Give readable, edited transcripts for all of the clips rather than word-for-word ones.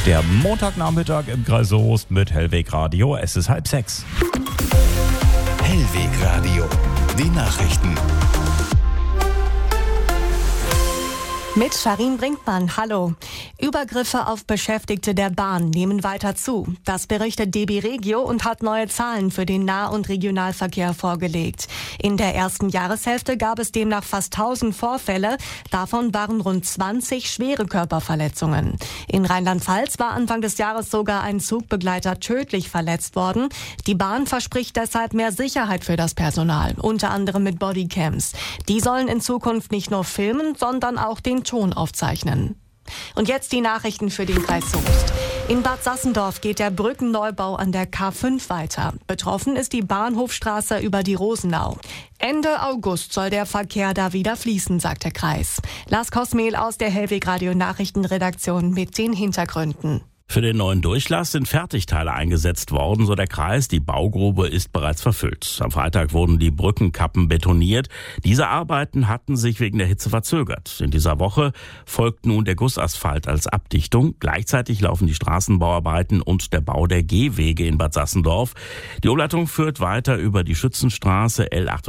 Der Montagnachmittag im Kreis Soest mit Hellweg Radio. Es ist 5:30. Hellweg Radio. Die Nachrichten. Mit Sharin Brinkmann, hallo. Übergriffe auf Beschäftigte der Bahn nehmen weiter zu. Das berichtet DB Regio und hat neue Zahlen für den Nah- und Regionalverkehr vorgelegt. In der ersten Jahreshälfte gab es demnach fast 1000 Vorfälle. Davon waren rund 20 schwere Körperverletzungen. In Rheinland-Pfalz war Anfang des Jahres sogar ein Zugbegleiter tödlich verletzt worden. Die Bahn verspricht deshalb mehr Sicherheit für das Personal, unter anderem mit Bodycams. Die sollen in Zukunft nicht nur filmen, sondern auch den Ton aufzeichnen. Und jetzt die Nachrichten für den Kreis Soest. In Bad Sassendorf geht der Brückenneubau an der K5 weiter. Betroffen ist die Bahnhofstraße über die Rosenau. Ende August soll der Verkehr da wieder fließen, sagt der Kreis. Lars Kosmehl aus der Hellweg Radio Nachrichtenredaktion mit den Hintergründen. Für den neuen Durchlass sind Fertigteile eingesetzt worden, so der Kreis. Die Baugrube ist bereits verfüllt. Am Freitag wurden die Brückenkappen betoniert. Diese Arbeiten hatten sich wegen der Hitze verzögert. In dieser Woche folgt nun der Gussasphalt als Abdichtung. Gleichzeitig laufen die Straßenbauarbeiten und der Bau der Gehwege in Bad Sassendorf. Die Umleitung führt weiter über die Schützenstraße,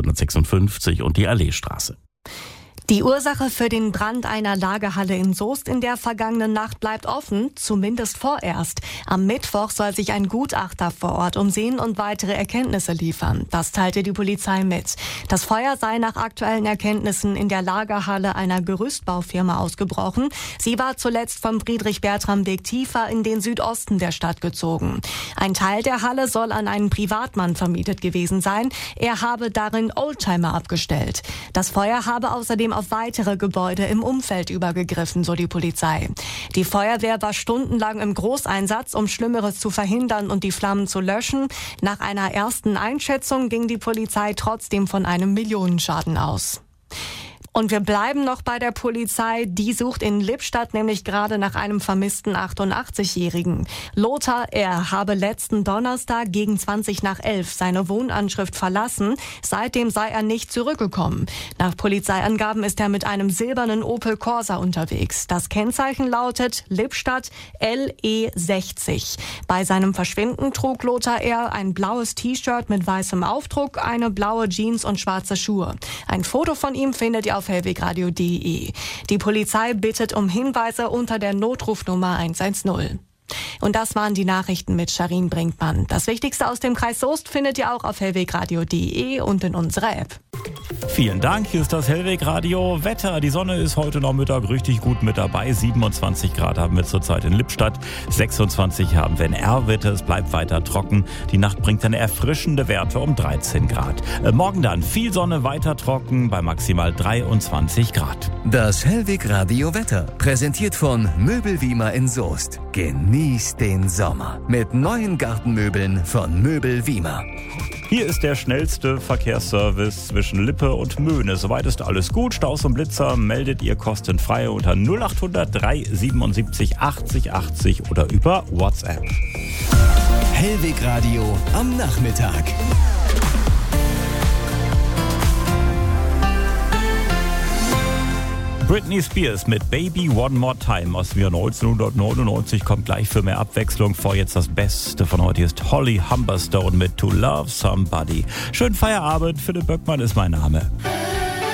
L856 und die Alleestraße. Die Ursache für den Brand einer Lagerhalle in Soest in der vergangenen Nacht bleibt offen, zumindest vorerst. Am Mittwoch soll sich ein Gutachter vor Ort umsehen und weitere Erkenntnisse liefern. Das teilte die Polizei mit. Das Feuer sei nach aktuellen Erkenntnissen in der Lagerhalle einer Gerüstbaufirma ausgebrochen. Sie war zuletzt vom Friedrich-Bertram-Weg tiefer in den Südosten der Stadt gezogen. Ein Teil der Halle soll an einen Privatmann vermietet gewesen sein. Er habe darin Oldtimer abgestellt. Das Feuer habe außerdem auf weitere Gebäude im Umfeld übergegriffen, so die Polizei. Die Feuerwehr war stundenlang im Großeinsatz, um Schlimmeres zu verhindern und die Flammen zu löschen. Nach einer ersten Einschätzung ging die Polizei trotzdem von einem Millionenschaden aus. Und wir bleiben noch bei der Polizei. Die sucht in Lippstadt nämlich gerade nach einem vermissten 88-Jährigen. Lothar R. habe letzten Donnerstag gegen 11:20 seine Wohnanschrift verlassen. Seitdem sei er nicht zurückgekommen. Nach Polizeiangaben ist er mit einem silbernen Opel Corsa unterwegs. Das Kennzeichen lautet Lippstadt LE60. Bei seinem Verschwinden trug Lothar R. ein blaues T-Shirt mit weißem Aufdruck, eine blaue Jeans und schwarze Schuhe. Ein Foto von ihm findet ihr auf hellwegradio.de. Die Polizei bittet um Hinweise unter der Notrufnummer 110. Und das waren die Nachrichten mit Sharin Brinkmann. Das Wichtigste aus dem Kreis Soest findet ihr auch auf hellwegradio.de und in unserer App. Vielen Dank, hier ist das Hellweg Radio Wetter. Die Sonne ist heute Nachmittag richtig gut mit dabei. 27 Grad haben wir zurzeit in Lippstadt, 26 haben wir in Erwitte. Es bleibt weiter trocken. Die Nacht bringt dann erfrischende Werte um 13 Grad. Morgen dann viel Sonne, weiter trocken bei maximal 23 Grad. Das Hellweg Radio Wetter, präsentiert von Möbel-Wiemer in Soest. Genießt den Sommer mit neuen Gartenmöbeln von Möbel-Wiemer. Hier ist der schnellste Verkehrsservice zwischen Lippe und Möhne. Soweit ist alles gut. Staus und Blitzer meldet ihr kostenfrei unter 0800 377 80 80 oder über WhatsApp. Hellweg Radio am Nachmittag. Britney Spears mit Baby One More Time aus dem Jahr 1999 kommt gleich für mehr Abwechslung vor. Jetzt das Beste von heute ist Holly Humberstone mit To Love Somebody. Schönen Feierabend, Philipp Böckmann ist mein Name.